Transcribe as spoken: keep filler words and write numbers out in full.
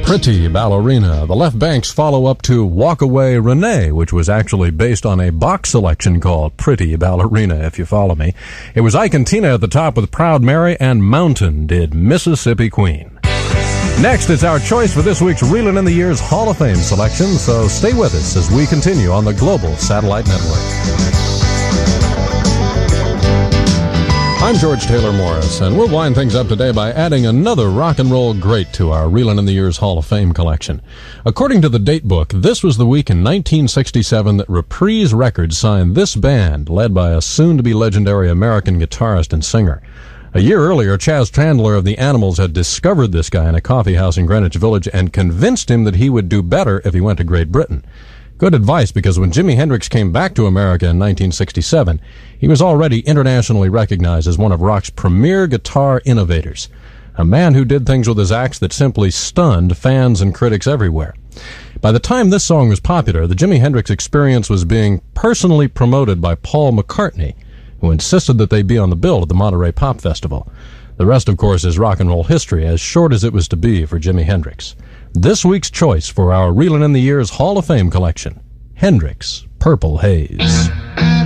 Pretty Ballerina, the Left Bank's follow-up to Walk Away Renee, which was actually based on a Bach selection called Pretty Ballerina, if you follow me. It was Ike and Tina at the top with Proud Mary, and Mountain did Mississippi Queen. Next, it's our choice for this week's Reelin' in the Years Hall of Fame selection, so stay with us as we continue on the Global Satellite Network. I'm George Taylor Morris, and we'll wind things up today by adding another rock and roll great to our Reelin' in the Years Hall of Fame collection. According to the date book, this was the week in nineteen sixty-seven that Reprise Records signed this band, led by a soon-to-be legendary American guitarist and singer. A year earlier, Chaz Chandler of the Animals had discovered this guy in a coffee house in Greenwich Village and convinced him that he would do better if he went to Great Britain. Good advice, because when Jimi Hendrix came back to America in nineteen sixty-seven, he was already internationally recognized as one of rock's premier guitar innovators, a man who did things with his axe that simply stunned fans and critics everywhere. By the time this song was popular, the Jimi Hendrix Experience was being personally promoted by Paul McCartney, who insisted that they be on the bill at the Monterey Pop Festival. The rest, of course, is rock and roll history, as short as it was to be for Jimi Hendrix. This week's choice for our Reelin' in the Years Hall of Fame collection, Hendrix, Purple Haze.